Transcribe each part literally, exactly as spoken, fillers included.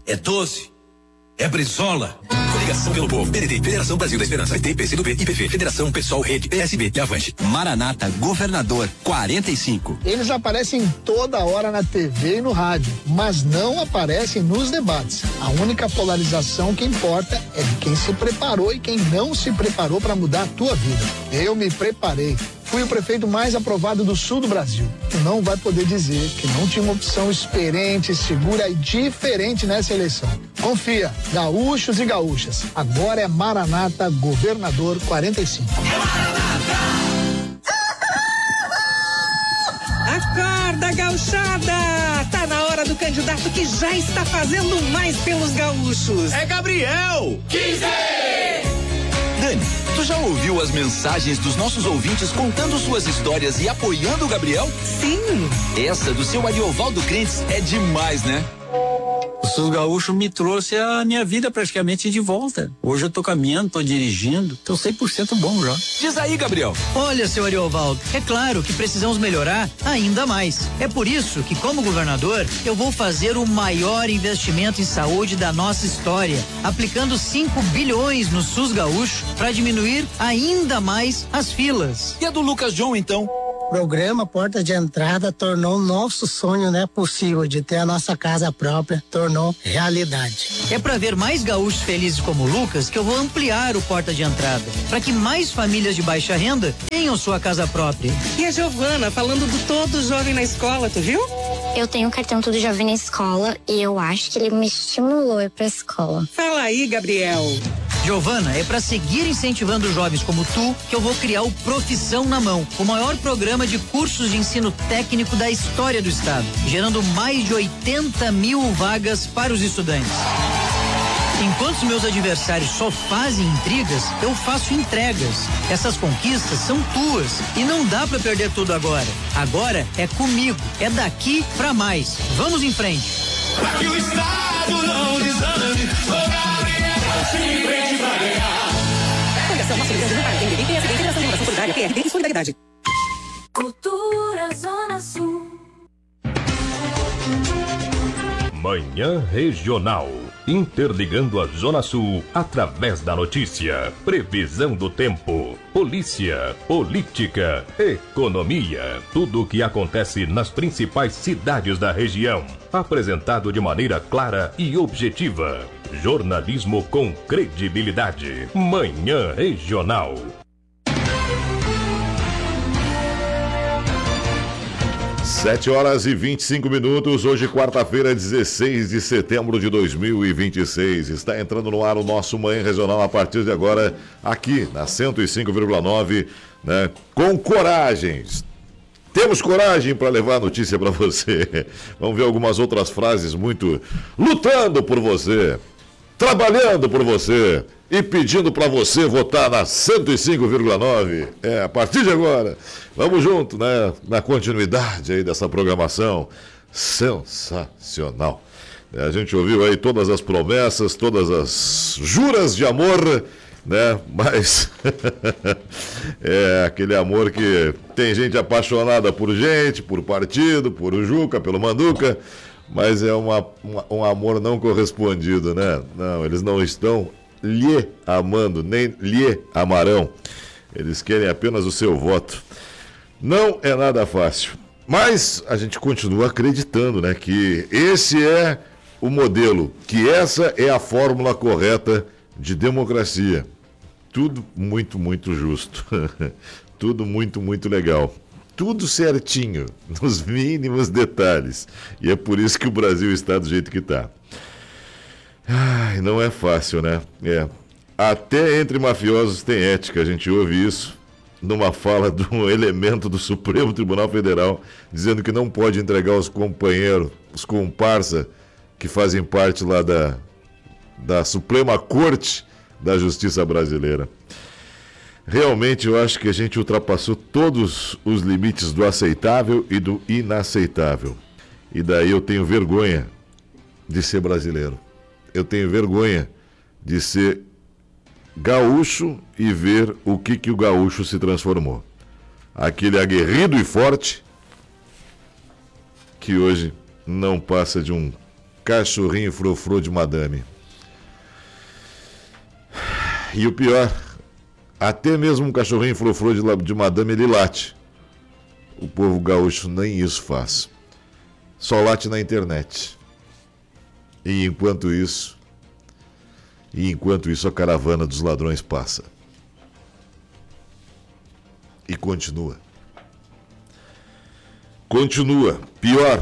é doze, é Brizola. Coligação pelo Povo, P D T, Federação Brasil da Esperança, P T, P C do B, I P V, Federação Pessoal, Rede, P S B e Avante. Maranata, Governador, quarenta e cinco. Eles aparecem toda hora na T V e no rádio, mas não aparecem nos debates. A única polarização que importa é de quem se preparou e quem não se preparou para mudar a tua vida. Eu me preparei. Fui o prefeito mais aprovado do sul do Brasil. Tu não vai poder dizer que não tinha uma opção experiente, segura e diferente nessa eleição. Confia, gaúchos e gaúchas. Agora é Maranata, Governador quarenta e cinco. É Maranata! Acorda, gauchada! Tá na hora do candidato que já está fazendo mais pelos gaúchos. É Gabriel! quinze! Dani, tu já ouviu as mensagens dos nossos ouvintes contando suas histórias e apoiando o Gabriel? Sim. Essa do seu Ariovaldo Crentes é demais, né? O Sul Gaúcho me trouxe a minha vida praticamente de volta. Hoje eu tô caminhando, tô dirigindo, tô cem por cento bom já. Diz aí, Gabriel. Olha, seu Ariovaldo, é claro que precisamos melhorar ainda mais. É por isso que, como governador, eu vou fazer o maior investimento em saúde da nossa história, aplicando cinco bilhões no SUS Gaúcho para diminuir ainda mais as filas. E a do Lucas João, então? O programa Porta de Entrada tornou o nosso sonho, né, possível de ter a nossa casa própria, tornou realidade. É para ver mais gaúchos felizes como o Lucas que eu vou ampliar o Porta de Entrada, para que mais famílias de baixa renda tenham sua casa própria. E a Giovana falando do Todo Jovem na Escola, tu viu? Eu tenho um cartão Todo Jovem na Escola e eu acho que ele me estimulou a ir pra escola. Fala aí, Gabriel. Giovana, é para seguir incentivando jovens como tu que eu vou criar o Profissão na Mão, o maior programa de cursos de ensino técnico da história do estado, gerando mais de oitenta mil vagas para os estudantes. Enquanto os meus adversários só fazem intrigas, eu faço entregas. Essas conquistas são tuas e não dá para perder tudo agora. Agora é comigo, é daqui pra mais. Vamos em frente. Pra que o Estado não desande, o Gabriel se frente pra ganhar. Coligação Nossa Liderança não para, tem P S B, Federação de Inovação Solidária, P R D e Solidariedade. Cultura Zona Sul. Manhã Regional. Interligando a Zona Sul através da notícia, previsão do tempo, polícia, política, economia, tudo o que acontece nas principais cidades da região, apresentado de maneira clara e objetiva. Jornalismo com credibilidade. Manhã Regional. Sete horas e vinte e cinco minutos, hoje quarta-feira, dezesseis de setembro de dois mil e vinte e seis. Está entrando no ar o nosso Manhã Regional a partir de agora, aqui na cento e cinco vírgula nove, né? Com coragem. Temos coragem para levar a notícia para você. Vamos ver algumas outras frases muito lutando por você, trabalhando por você e pedindo para você votar na cento e cinco vírgula nove. É, a partir de agora, vamos junto, né? Na continuidade aí dessa programação sensacional. É, a gente ouviu aí todas as promessas, todas as juras de amor, né? Mas é aquele amor que tem gente apaixonada por gente, por partido, por Juca, pelo Manduca, mas é uma, uma, um amor não correspondido, né? Não, eles não estão lhe amando, nem lhe amarão. Eles querem apenas o seu voto. Não é nada fácil. Mas a gente continua acreditando, né, que esse é o modelo, que essa é a fórmula correta de democracia. Tudo muito, muito justo. Tudo muito, muito legal. Tudo certinho, nos mínimos detalhes. E é por isso que o Brasil está do jeito que está. Ai, não é fácil, né? É. Até entre mafiosos tem ética, a gente ouve isso numa fala de um elemento do Supremo Tribunal Federal, dizendo que não pode entregar os companheiros, os comparsa, que fazem parte lá da, da Suprema Corte da Justiça Brasileira. Realmente eu acho que a gente ultrapassou todos os limites do aceitável e do inaceitável. E daí eu tenho vergonha de ser brasileiro. Eu tenho vergonha de ser gaúcho e ver o que, que o gaúcho se transformou. Aquele aguerrido e forte que hoje não passa de um cachorrinho frufru de madame. E o pior, até mesmo um cachorrinho frufru de, de madame ele late. O povo gaúcho nem isso faz. Só late na internet. E enquanto isso, e enquanto isso a caravana dos ladrões passa. E continua. Continua. Pior.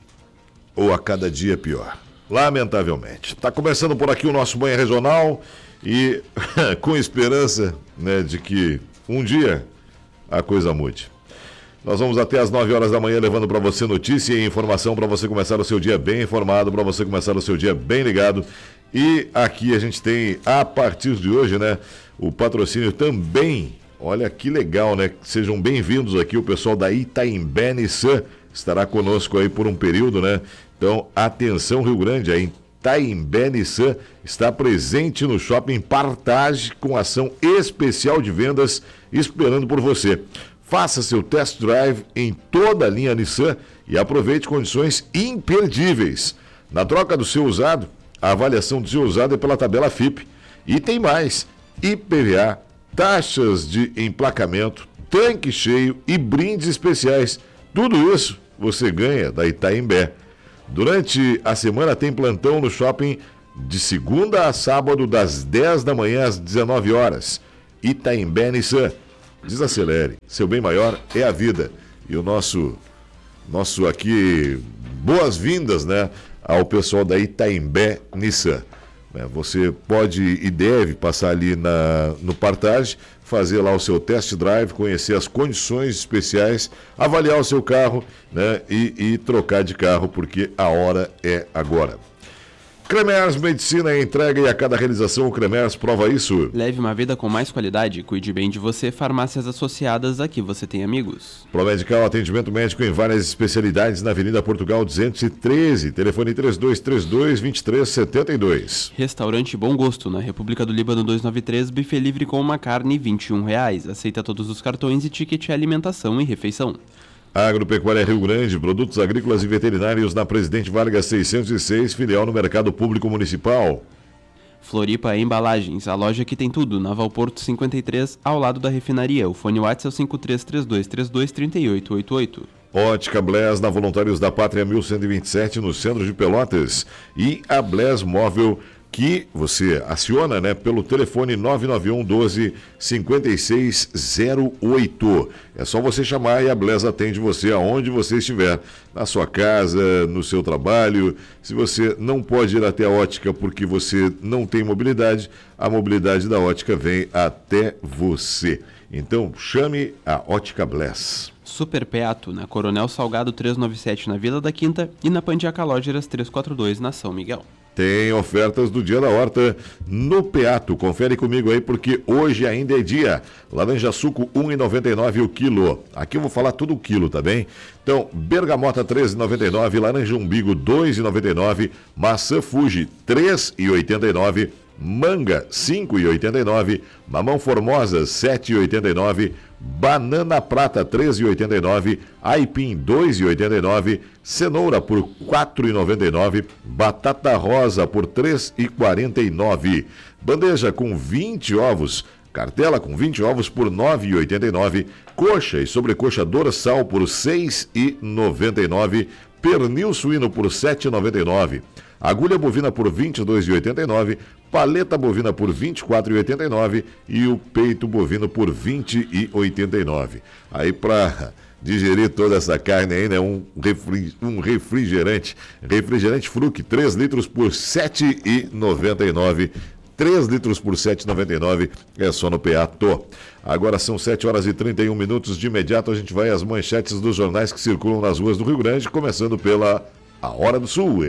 Ou a cada dia pior. Lamentavelmente. Está começando por aqui o nosso Manhã Regional e com esperança, né, de que um dia a coisa mude. Nós vamos até às nove horas da manhã levando para você notícia e informação para você começar o seu dia bem informado, para você começar o seu dia bem ligado. E aqui a gente tem, a partir de hoje, né, o patrocínio também. Olha que legal, né? Sejam bem-vindos aqui, o pessoal da Itaimbé Nissan estará conosco aí por um período, né? Então, atenção Rio Grande, a Itaimbé Nissan está presente no Shopping Partage com ação especial de vendas esperando por você. Faça seu test drive em toda a linha Nissan e aproveite condições imperdíveis. Na troca do seu usado, a avaliação do seu usado é pela tabela F I P. E tem mais, I P V A, taxas de emplacamento, tanque cheio e brindes especiais. Tudo isso você ganha da Itaimbé. Durante a semana tem plantão no shopping de segunda a sábado, das dez da manhã às dezenove horas. Itaimbé Nissan. Desacelere. Seu bem maior é a vida. E o nosso, nosso aqui, boas-vindas, né, ao pessoal da Itaimbé Nissan. Você pode e deve passar ali na, no Partage, fazer lá o seu test drive, conhecer as condições especiais, avaliar o seu carro, né, e, e trocar de carro, porque a hora é agora. Cremers Medicina entrega e a cada realização o Cremers prova isso. Leve uma vida com mais qualidade, cuide bem de você, farmácias associadas, aqui você tem amigos. Promedical, atendimento médico em várias especialidades na Avenida Portugal duzentos e treze, telefone três dois três dois, dois três sete dois. Restaurante Bom Gosto, na República do Líbano duzentos e noventa e três, buffet livre com uma carne, vinte e um reais. Aceita todos os cartões e ticket alimentação e refeição. Agropecuária Rio Grande, produtos agrícolas e veterinários na Presidente Vargas seiscentos e seis, filial no Mercado Público Municipal. Floripa Embalagens, a loja que tem tudo, na Valporto cinquenta e três, ao lado da refinaria. O fone WhatsApp é o cinco três três dois três dois, três oito oito oito. Ótica Blés, na Voluntários da Pátria mil cento e vinte e sete, no centro de Pelotas. E a Blés Móvel, que você aciona, né, pelo telefone nove nove um doze, cinquenta e seis zero oito. É só você chamar e a Blés atende você aonde você estiver, na sua casa, no seu trabalho. Se você não pode ir até a ótica porque você não tem mobilidade, a mobilidade da ótica vem até você. Então chame a Ótica Blés. Super Peato, na Coronel Salgado trezentos e noventa e sete, na Vila da Quinta, e na Pandiaca Lógeras trezentos e quarenta e dois, na São Miguel. Tem ofertas do Dia da Horta no Peato. Confere comigo aí, porque hoje ainda é dia. Laranja suco um real e noventa e nove o quilo. Aqui eu vou falar tudo o quilo, tá bem? Então, bergamota treze reais e noventa e nove, laranja umbigo dois reais e noventa e nove, maçã Fuji três reais e oitenta e nove, manga cinco reais e oitenta e nove, mamão formosa sete reais e oitenta e nove, banana prata três reais e oitenta e nove, aipim dois reais e oitenta e nove, cenoura por quatro reais e noventa e nove, batata rosa por três reais e quarenta e nove, bandeja com vinte ovos, cartela com vinte ovos por nove reais e oitenta e nove, coxa e sobrecoxa dorsal por seis reais e noventa e nove, pernil suíno por sete reais e noventa e nove, agulha bovina por vinte e dois reais e oitenta e nove, paleta bovina por vinte e quatro reais e oitenta e nove e o peito bovino por vinte reais e oitenta e nove. Aí para digerir toda essa carne aí, né, um, refri, um refrigerante, refrigerante Fruc, três litros por sete reais e noventa e nove. três litros por sete reais e noventa e nove, é só no Peato. Agora são sete horas e trinta e um minutos, de imediato a gente vai às manchetes dos jornais que circulam nas ruas do Rio Grande, começando pela A Hora do Sul.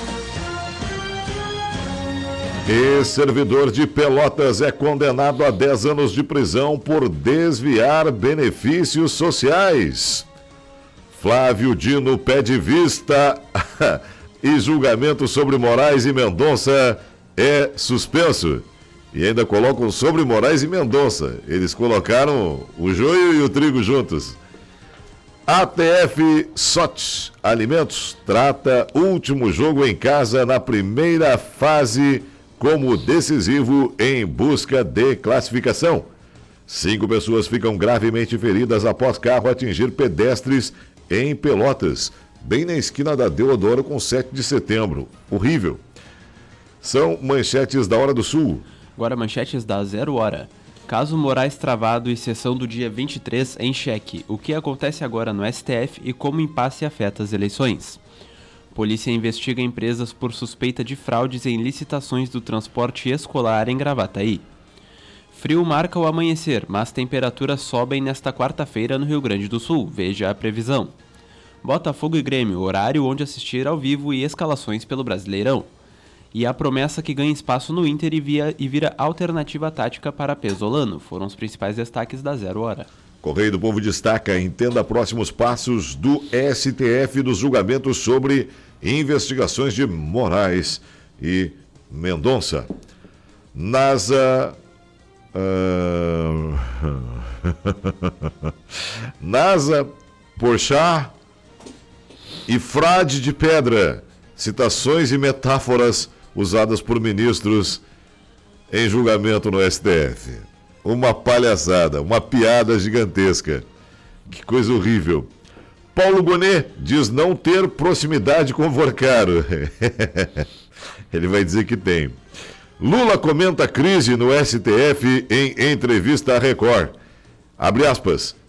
Ex-servidor de Pelotas é condenado a dez anos de prisão por desviar benefícios sociais. Flávio Dino pede vista e julgamento sobre Moraes e Mendonça é suspenso. E ainda colocam sobre Moraes e Mendonça. Eles colocaram o joio e o trigo juntos. A T F S O T Alimentos trata último jogo em casa na primeira fase como decisivo em busca de classificação. Cinco pessoas ficam gravemente feridas após carro atingir pedestres em Pelotas, bem na esquina da Deodoro com sete de setembro. Horrível. São manchetes da Hora do Sul. Agora manchetes da Zero Hora. Caso Moraes travado e sessão do dia vinte e três em xeque. O que acontece agora no S T F e como o impasse afeta as eleições. Polícia investiga empresas por suspeita de fraudes em licitações do transporte escolar em Gravataí. Frio marca o amanhecer, mas temperaturas sobem nesta quarta-feira no Rio Grande do Sul. Veja a previsão. Botafogo e Grêmio, horário onde assistir ao vivo e escalações pelo Brasileirão. E a promessa que ganha espaço no Inter e, via, e vira alternativa tática para Pesolano. Foram os principais destaques da Zero Hora. Correio do Povo destaca, entenda próximos passos do S T F dos julgamentos sobre investigações de Moraes e Mendonça. NASA... Uh... NASA, Porchat e Frade de Pedra. Citações e metáforas usadas por ministros em julgamento no S T F. Uma palhaçada, uma piada gigantesca. Que coisa horrível. Paulo Bonet diz não ter proximidade com Vorcaro. Ele vai dizer que tem. Lula comenta a crise no S T F em entrevista à Record. Abre aspas.